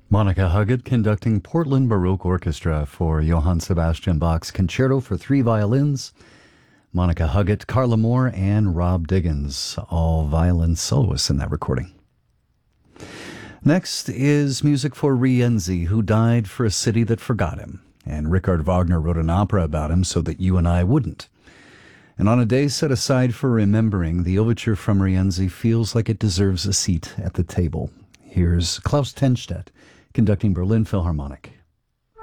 Monica Huggett conducting Portland Baroque Orchestra for Johann Sebastian Bach's Concerto for Three Violins. Monica Huggett, Carla Moore, and Rob Diggins, all violin soloists in that recording. Next is music for Rienzi, who died for a city that forgot him. And Richard Wagner wrote an opera about him so that you and I wouldn't. And on a day set aside for remembering, the overture from Rienzi feels like it deserves a seat at the table. Here's Klaus Tenstedt conducting Berlin Philharmonic.